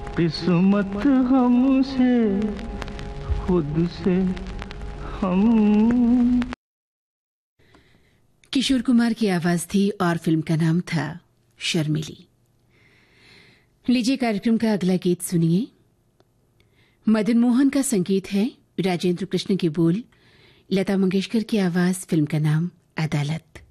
किस्मत हमसे खुद से हम। किशोर कुमार की आवाज थी और फिल्म का नाम था शर्मिली। लीजिए कार्यक्रम का अगला गीत सुनिए। मदन मोहन का संगीत है, राजेंद्र कृष्ण के बोल, लता मंगेशकर की आवाज, फिल्म का नाम अदालत।